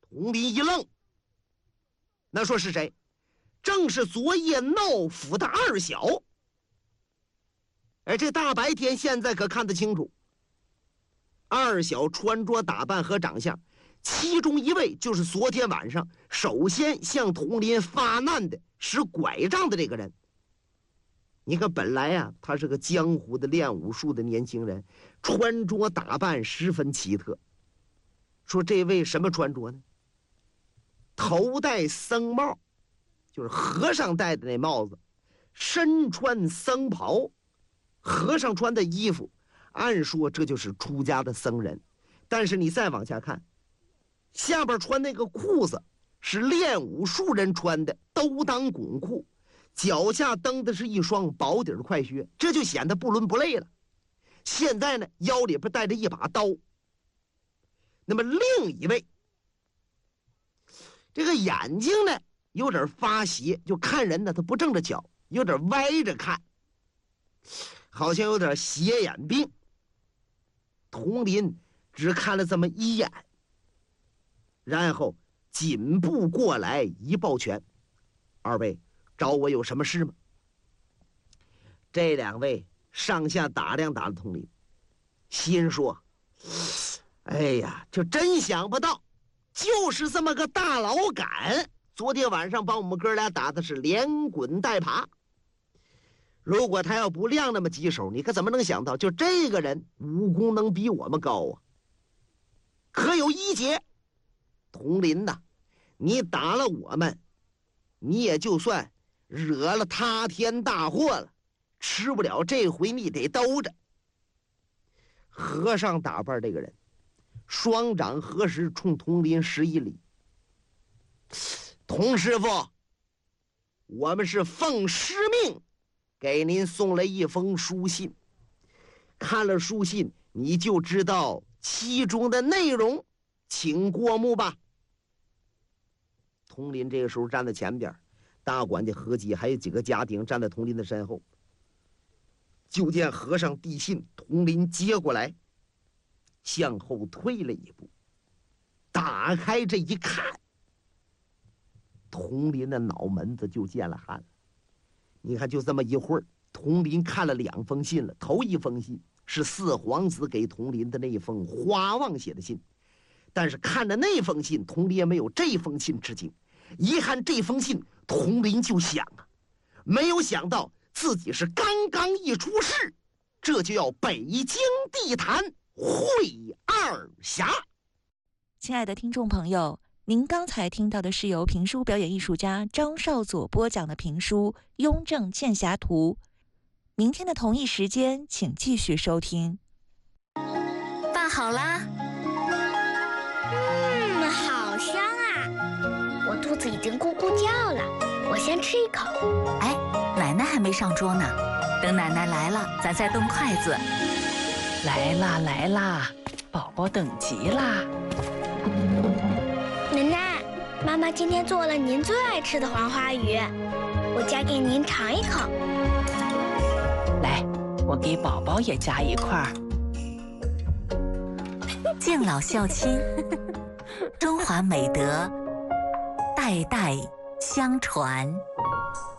佟林一愣，那说是谁？正是昨夜闹府的二小。哎，这大白天现在可看得清楚，二小穿着打扮和长相，其中一位就是昨天晚上首先向佟林发难的使拐杖的这个人。你看，本来啊，他是个江湖的练武术的年轻人，穿着打扮十分奇特。说这位什么穿着呢？头戴僧帽，就是和尚戴的那帽子，身穿僧袍。和尚穿的衣服，按说这就是出家的僧人，但是你再往下看，下边穿那个裤子是练武术人穿的兜裆拱裤，脚下蹬的是一双薄底快靴，这就显得不伦不类了。现在呢，腰里边带着一把刀。那么另一位，这个眼睛呢有点发斜，就看人呢他不正着瞧，有点歪着看，好像有点斜眼病。佟林只看了这么一眼，然后紧步过来一抱拳：“二位找我有什么事吗？”这两位上下打量打了佟林，心说：“哎呀，就真想不到，就是这么个大老杆，昨天晚上把我们哥俩打的是连滚带爬。如果他要不亮那么几手，你可怎么能想到，就这个人武功能比我们高啊？可有一劫，佟林呐，你打了我们，你也就算惹了塌天大祸了，吃不了这回你得兜着。”和尚打扮这个人，双掌合十，冲佟林施一礼：“佟师傅，我们是奉师命给您送了一封书信，看了书信你就知道其中的内容，请过目吧。”佟林这个时候站在前边，大管家何吉还有几个家丁站在佟林的身后。就见和尚递信，佟林接过来，向后退了一步，打开这一看，佟林的脑门子就见了汗了。你看，就这么一会儿，佟林看了两封信了。头一封信是四皇子给佟林的那一封花望写的信，但是看着那封信，佟林也没有这封信吃惊。一看这封信，佟林就想啊，没有想到自己是刚刚一出世，这就要北京地坛会二侠。 亲爱的听众朋友，您刚才听到的是由评书表演艺术家张少佐播讲的评书《雍正剑侠图》。明天的同一时间，请继续收听。 拌好啦。 好香啊！我肚子已经咕咕叫了，我先吃一口。 哎，奶奶还没上桌呢，等奶奶来了，咱再动筷子。 来啦来啦，宝宝等急啦。 奶奶，妈妈今天做了您最爱吃的黄花鱼，我夹给您尝一口。 来，我给宝宝也夹一块儿。 敬老孝亲，中华美德代代相传。